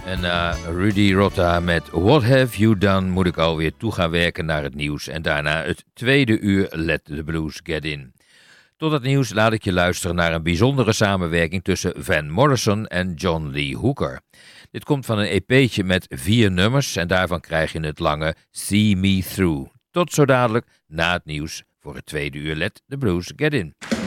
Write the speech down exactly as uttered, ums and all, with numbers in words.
En na Rudy Rotta met What Have You Done moet ik alweer toe gaan werken naar het nieuws. En daarna het tweede uur Let the Blues Get In. Tot het nieuws laat ik je luisteren naar een bijzondere samenwerking tussen Van Morrison en John Lee Hooker. Dit komt van een E P'tje met vier nummers en daarvan krijg je het lange See Me Through. Tot zo dadelijk na het nieuws voor het tweede uur Let the Blues Get In.